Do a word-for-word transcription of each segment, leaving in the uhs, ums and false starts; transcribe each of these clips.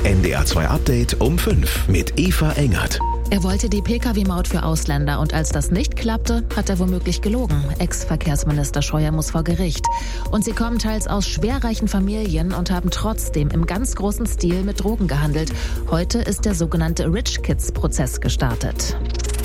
N D R zwei Update um fünf mit Eva Engert. Er wollte die P K W-Maut für Ausländer und als das nicht klappte, hat er womöglich gelogen. Ex-Verkehrsminister Scheuer muss vor Gericht. Und sie kommen teils aus schwerreichen Familien und haben trotzdem im ganz großen Stil mit Drogen gehandelt. Heute ist der sogenannte Rich Kids-Prozess gestartet.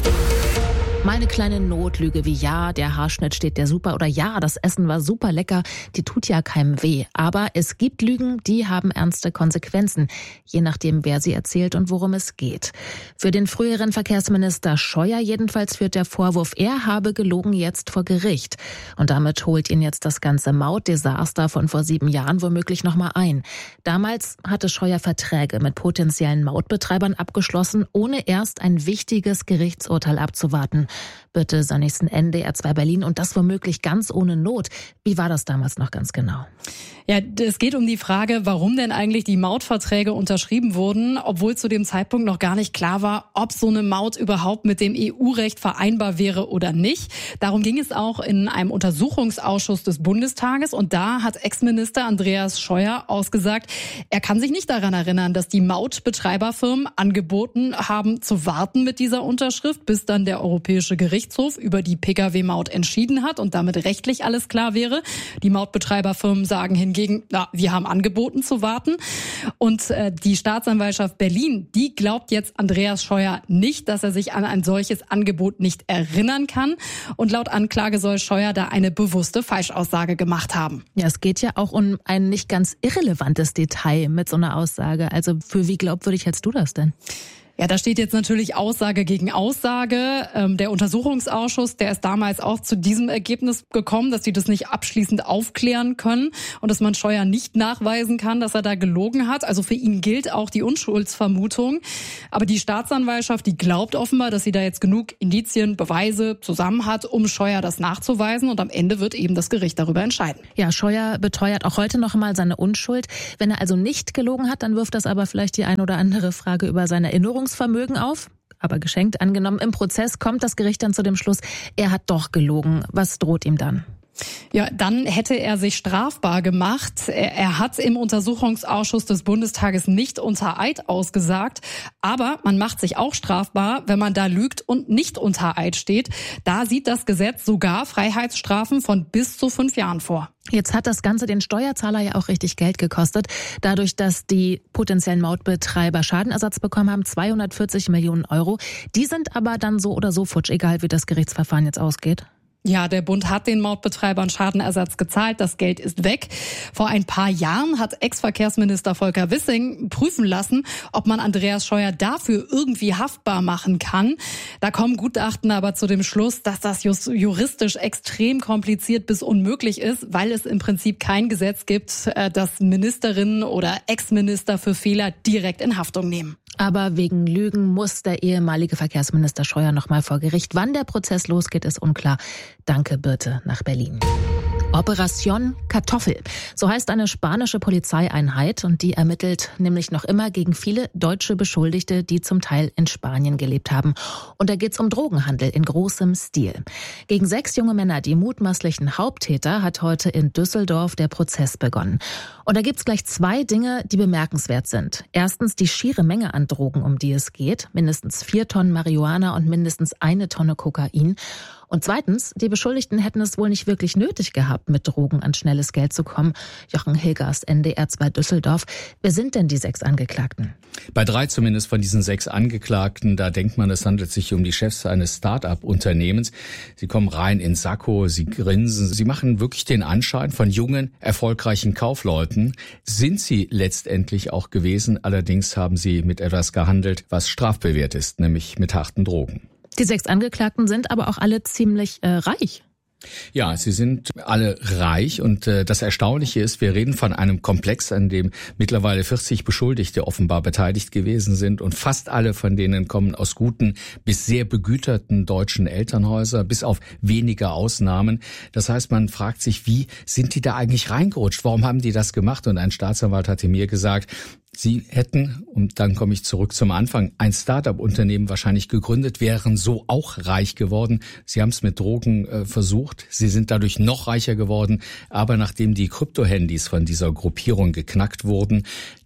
Meine kleine Notlüge wie ja, der Haarschnitt steht dir super oder ja, das Essen war super lecker, die tut ja keinem weh. Aber es gibt Lügen, die haben ernste Konsequenzen, je nachdem, wer sie erzählt und worum es geht. Für den früheren Verkehrsminister Scheuer jedenfalls führt der Vorwurf, er habe gelogen, jetzt vor Gericht. Und damit holt ihn jetzt das ganze Mautdesaster von vor sieben Jahren womöglich nochmal ein. Damals hatte Scheuer Verträge mit potenziellen Mautbetreibern abgeschlossen, ohne erst ein wichtiges Gerichtsurteil abzuwarten. Bitte Sonnigsten N D R zwei Berlin und das womöglich ganz ohne Not. Wie war das damals noch ganz genau? Ja, es geht um die Frage, warum denn eigentlich die Mautverträge unterschrieben wurden, obwohl zu dem Zeitpunkt noch gar nicht klar war, ob so eine Maut überhaupt mit dem E U-Recht vereinbar wäre oder nicht. Darum ging es auch in einem Untersuchungsausschuss des Bundestages und da hat Ex-Minister Andreas Scheuer ausgesagt, er kann sich nicht daran erinnern, dass die Mautbetreiberfirmen angeboten haben, zu warten mit dieser Unterschrift, bis dann der Europäische Gerichtshof über die P K W-Maut entschieden hat und damit rechtlich alles klar wäre. Die Mautbetreiberfirmen sagen hingegen, na, wir haben angeboten zu warten. Und äh, die Staatsanwaltschaft Berlin, die glaubt jetzt Andreas Scheuer nicht, dass er sich an ein solches Angebot nicht erinnern kann. Und laut Anklage soll Scheuer da eine bewusste Falschaussage gemacht haben. Ja, es geht ja auch um ein nicht ganz irrelevantes Detail mit so einer Aussage. Also für wie glaubwürdig hältst du das denn? Ja, da steht jetzt natürlich Aussage gegen Aussage. Ähm, der Untersuchungsausschuss, der ist damals auch zu diesem Ergebnis gekommen, dass sie das nicht abschließend aufklären können und dass man Scheuer nicht nachweisen kann, dass er da gelogen hat. Also für ihn gilt auch die Unschuldsvermutung. Aber die Staatsanwaltschaft, die glaubt offenbar, dass sie da jetzt genug Indizien, Beweise zusammen hat, um Scheuer das nachzuweisen. Und am Ende wird eben das Gericht darüber entscheiden. Ja, Scheuer beteuert auch heute noch einmal seine Unschuld. Wenn er also nicht gelogen hat, dann wirft das aber vielleicht die ein oder andere Frage über seine Erinnerung Vermögen auf, aber geschenkt angenommen. Im Prozess kommt das Gericht dann zu dem Schluss, er hat doch gelogen. Was droht ihm dann? Ja, dann hätte er sich strafbar gemacht. Er, er hat im Untersuchungsausschuss des Bundestages nicht unter Eid ausgesagt. Aber man macht sich auch strafbar, wenn man da lügt und nicht unter Eid steht. Da sieht das Gesetz sogar Freiheitsstrafen von bis zu fünf Jahren vor. Jetzt hat das Ganze den Steuerzahler ja auch richtig Geld gekostet. Dadurch, dass die potenziellen Mautbetreiber Schadenersatz bekommen haben, zweihundertvierzig Millionen Euro. Die sind aber dann so oder so futsch, egal wie das Gerichtsverfahren jetzt ausgeht. Ja, der Bund hat den Mautbetreibern Schadenersatz gezahlt. Das Geld ist weg. Vor ein paar Jahren hat Ex-Verkehrsminister Volker Wissing prüfen lassen, ob man Andreas Scheuer dafür irgendwie haftbar machen kann. Da kommen Gutachten aber zu dem Schluss, dass das juristisch extrem kompliziert bis unmöglich ist, weil es im Prinzip kein Gesetz gibt, das Ministerinnen oder Ex-Minister für Fehler direkt in Haftung nehmen. Aber wegen Lügen muss der ehemalige Verkehrsminister Scheuer noch mal vor Gericht. Wann der Prozess losgeht, ist unklar. Danke, Birte, nach Berlin. Operation Kartoffel. So heißt eine spanische Polizeieinheit und die ermittelt nämlich noch immer gegen viele deutsche Beschuldigte, die zum Teil in Spanien gelebt haben. Und da geht's um Drogenhandel in großem Stil. Gegen sechs junge Männer, die mutmaßlichen Haupttäter, hat heute in Düsseldorf der Prozess begonnen. Und da gibt's gleich zwei Dinge, die bemerkenswert sind. Erstens die schiere Menge an Drogen, um die es geht. Mindestens vier Tonnen Marihuana und mindestens eine Tonne Kokain. Und zweitens, die Beschuldigten hätten es wohl nicht wirklich nötig gehabt, mit Drogen an schnelles Geld zu kommen. Jochen Hilgers, N D R zwei Düsseldorf. Wer sind denn die sechs Angeklagten? Bei drei zumindest von diesen sechs Angeklagten, da denkt man, es handelt sich um die Chefs eines Start-up-Unternehmens. Sie kommen rein in Sakko, sie grinsen, sie machen wirklich den Anschein von jungen, erfolgreichen Kaufleuten. Sind sie letztendlich auch gewesen, allerdings haben sie mit etwas gehandelt, was strafbewehrt ist, nämlich mit harten Drogen. Die sechs Angeklagten sind aber auch alle ziemlich äh, reich. Ja, sie sind alle reich und äh, das Erstaunliche ist, wir reden von einem Komplex, an dem mittlerweile vierzig Beschuldigte offenbar beteiligt gewesen sind und fast alle von denen kommen aus guten bis sehr begüterten deutschen Elternhäusern, bis auf wenige Ausnahmen. Das heißt, man fragt sich, wie sind die da eigentlich reingerutscht? Warum haben die das gemacht? Und ein Staatsanwalt hatte mir gesagt, sie hätten, und dann komme ich zurück zum Anfang, ein Start-up-Unternehmen wahrscheinlich gegründet, wären so auch reich geworden. Sie haben es mit Drogen äh, versucht. Sie sind dadurch noch reicher geworden. Aber nachdem die Krypto-Handys von dieser Gruppierung geknackt wurden, da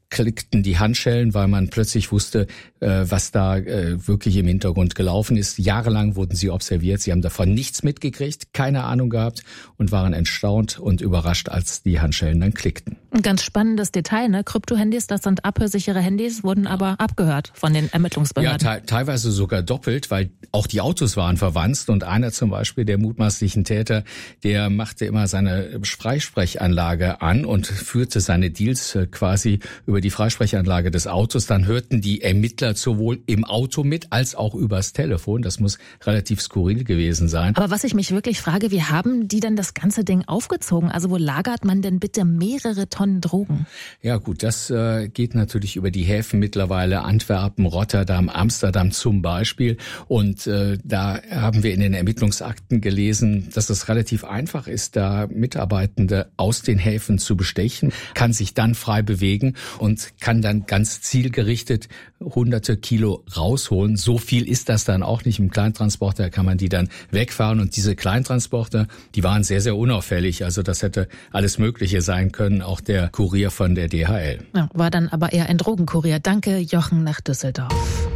klickten die Handschellen, weil man plötzlich wusste, äh, was da äh, wirklich im Hintergrund gelaufen ist. Jahrelang wurden sie observiert, sie haben davon nichts mitgekriegt, keine Ahnung gehabt und waren erstaunt und überrascht, als die Handschellen dann klickten. Ein ganz spannendes Detail, ne? Krypto-Handys, das sind abhörsichere Handys, wurden aber abgehört von den Ermittlungsbehörden. Ja, te- teilweise sogar doppelt, weil auch die Autos waren verwanzt und einer zum Beispiel, der mutmaßlichen Täter, der machte immer seine Freisprechanlage an und führte seine Deals äh, quasi über die Freisprechanlage des Autos. Dann hörten die Ermittler sowohl im Auto mit als auch übers Telefon. Das muss relativ skurril gewesen sein. Aber was ich mich wirklich frage, wie haben die denn das ganze Ding aufgezogen? Also wo lagert man denn bitte mehrere Tonnen Drogen? Ja gut, das äh, geht natürlich über die Häfen mittlerweile, Antwerpen, Rotterdam, Amsterdam zum Beispiel. Und äh, da haben wir in den Ermittlungsakten gelesen, dass es relativ einfach ist, da Mitarbeitende aus den Häfen zu bestechen, kann sich dann frei bewegen und kann dann ganz zielgerichtet hunderte Kilo rausholen. So viel ist das dann auch nicht. Im Kleintransporter kann man die dann wegfahren. Und diese Kleintransporter, die waren sehr, sehr unauffällig. Also das hätte alles Mögliche sein können, auch der Kurier von der D H L. Ja, war dann aber eher ein Drogenkurier. Danke, Jochen nach Düsseldorf.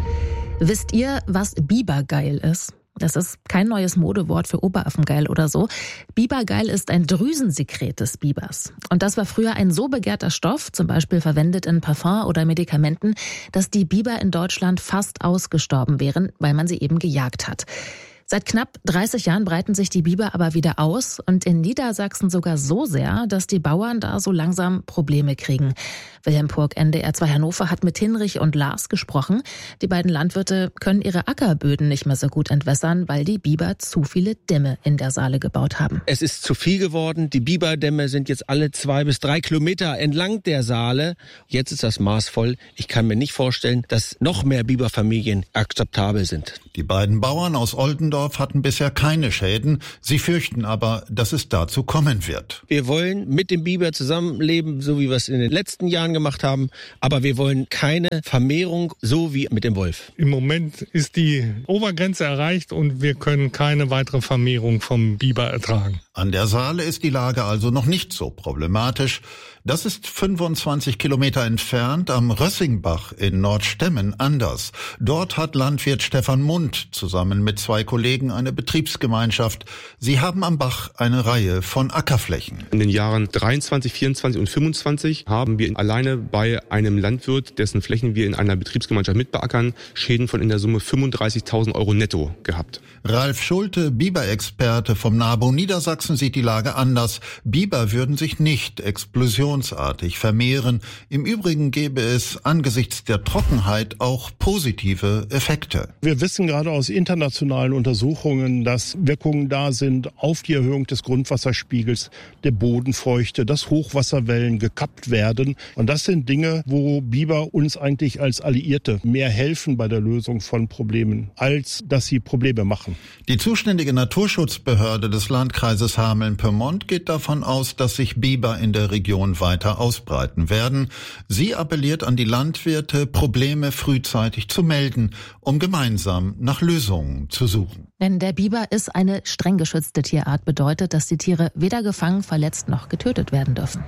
Wisst ihr, was Bibergeil ist? Das ist kein neues Modewort für Oberaffengeil oder so. Bibergeil ist ein Drüsensekret des Bibers. Und das war früher ein so begehrter Stoff, zum Beispiel verwendet in Parfum oder Medikamenten, dass die Biber in Deutschland fast ausgestorben wären, weil man sie eben gejagt hat. Seit knapp dreißig Jahren breiten sich die Biber aber wieder aus und in Niedersachsen sogar so sehr, dass die Bauern da so langsam Probleme kriegen. Wilhelm Purg, N D R zwei Hannover, hat mit Hinrich und Lars gesprochen. Die beiden Landwirte können ihre Ackerböden nicht mehr so gut entwässern, weil die Biber zu viele Dämme in der Saale gebaut haben. Es ist zu viel geworden. Die Biberdämme sind jetzt alle zwei bis drei Kilometer entlang der Saale. Jetzt ist das Maß voll. Ich kann mir nicht vorstellen, dass noch mehr Biberfamilien akzeptabel sind. Die beiden Bauern aus Oldendorf hatten bisher keine Schäden. Sie fürchten aber, dass es dazu kommen wird. Wir wollen mit dem Biber zusammenleben, so wie wir es in den letzten Jahren gemacht haben. Aber wir wollen keine Vermehrung, so wie mit dem Wolf. Im Moment ist die Obergrenze erreicht und wir können keine weitere Vermehrung vom Biber ertragen. An der Saale ist die Lage also noch nicht so problematisch. Das ist fünfundzwanzig Kilometer entfernt am Rössingbach in Nordstemmen anders. Dort hat Landwirt Stefan Mund zusammen mit zwei Kollegen eine Betriebsgemeinschaft. Sie haben am Bach eine Reihe von Ackerflächen. In den Jahren dreiundzwanzig, vierundzwanzig und fünfundzwanzig haben wir alleine bei einem Landwirt, dessen Flächen wir in einer Betriebsgemeinschaft mitbeackern, Schäden von in der Summe fünfunddreißigtausend Euro netto gehabt. Ralf Schulte, Biberexperte vom NABU Niedersachsen, sieht die Lage anders. Biber würden sich nicht explosionsartig vermehren. Im Übrigen gäbe es angesichts der Trockenheit auch positive Effekte. Wir wissen gerade aus internationalen Untersuchungen, dass Wirkungen da sind auf die Erhöhung des Grundwasserspiegels, der Bodenfeuchte, dass Hochwasserwellen gekappt werden. Und das sind Dinge, wo Biber uns eigentlich als Alliierte mehr helfen bei der Lösung von Problemen, als dass sie Probleme machen. Die zuständige Naturschutzbehörde des Landkreises Hameln-Pyrmont geht davon aus, dass sich Biber in der Region weiter ausbreiten werden. Sie appelliert an die Landwirte, Probleme frühzeitig zu melden, um gemeinsam nach Lösungen zu suchen. Denn der Biber ist eine streng geschützte Tierart, bedeutet, dass die Tiere weder gefangen, verletzt noch getötet werden dürfen.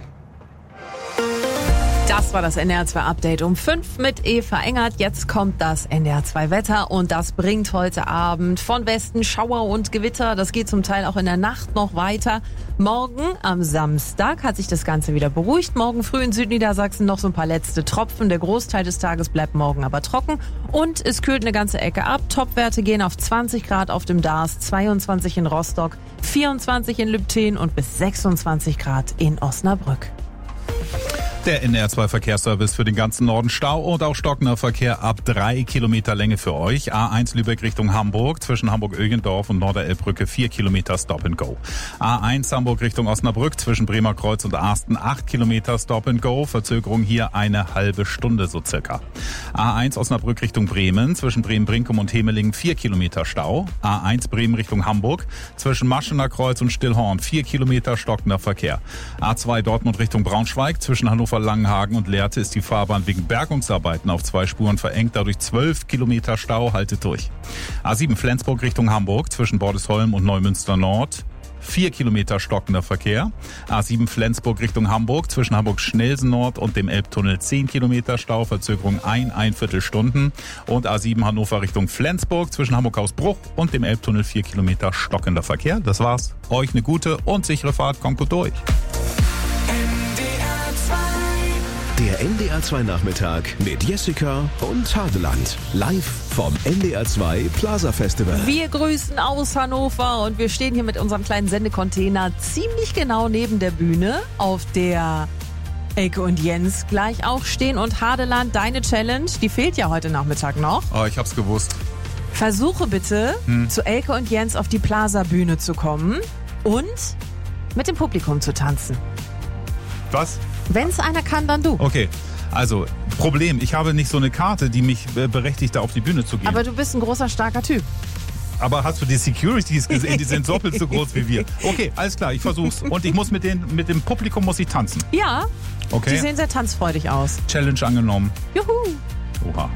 Das war das N D R zwei Update um fünf mit Eva Engert. Jetzt kommt das N D R zwei Wetter und das bringt heute Abend von Westen Schauer und Gewitter. Das geht zum Teil auch in der Nacht noch weiter. Morgen am Samstag hat sich das Ganze wieder beruhigt. Morgen früh in Südniedersachsen noch so ein paar letzte Tropfen. Der Großteil des Tages bleibt morgen aber trocken und es kühlt eine ganze Ecke ab. Topwerte gehen auf zwanzig Grad auf dem Dars, zweiundzwanzig in Rostock, vierundzwanzig in Lübten und bis sechsundzwanzig Grad in Osnabrück. Der N D R zwei Verkehrsservice für den ganzen Norden. Stau und auch stockender Verkehr ab drei Kilometer Länge für euch. A eins Lübeck Richtung Hamburg, zwischen Hamburg-Ögendorf und Norderelbbrücke vier Kilometer Stop and Go. A eins Hamburg Richtung Osnabrück, zwischen Bremer Kreuz und Arsten acht Kilometer Stop and Go. Verzögerung hier eine halbe Stunde so circa. A eins Osnabrück Richtung Bremen, zwischen Bremen-Brinkum und Hemelingen vier Kilometer Stau. A eins Bremen Richtung Hamburg, zwischen Maschener Kreuz und Stillhorn vier Kilometer stockender Verkehr. A zwei Dortmund Richtung Braunschweig, zwischen Hannover Langenhagen und Lehrte ist die Fahrbahn wegen Bergungsarbeiten auf zwei Spuren verengt, dadurch zwölf Kilometer Stau, haltet durch. A sieben Flensburg Richtung Hamburg, zwischen Bordesholm und Neumünster Nord vier Kilometer stockender Verkehr. A sieben Flensburg Richtung Hamburg zwischen Hamburg-Schnelsen Nord und dem Elbtunnel zehn Kilometer Stau, Verzögerung ein, ein Viertelstunden. Und A sieben Hannover Richtung Flensburg zwischen Hamburg-Hausbruch und dem Elbtunnel vier Kilometer stockender Verkehr. Das war's. Euch eine gute und sichere Fahrt. Kommt gut durch. Der N D R zwei Nachmittag mit Jessica und Hadeland. Live vom N D R zwei Plaza Festival. Wir grüßen aus Hannover und wir stehen hier mit unserem kleinen Sendecontainer ziemlich genau neben der Bühne, auf der Elke und Jens gleich auch stehen. Und Hadeland, deine Challenge, die fehlt ja heute Nachmittag noch. Oh, ich hab's gewusst. Versuche bitte, hm. zu Elke und Jens auf die Plaza-Bühne zu kommen und mit dem Publikum zu tanzen. Was? Wenn es einer kann, dann du. Okay, also Problem, ich habe nicht so eine Karte, die mich berechtigt, da auf die Bühne zu gehen. Aber du bist ein großer, starker Typ. Aber hast du die Securities gesehen? Die sind doppelt so groß wie wir. Okay, alles klar, ich versuch's. Und ich muss mit, den, mit dem Publikum muss ich tanzen. Ja, okay. Die sehen sehr tanzfreudig aus. Challenge angenommen. Juhu. Oha.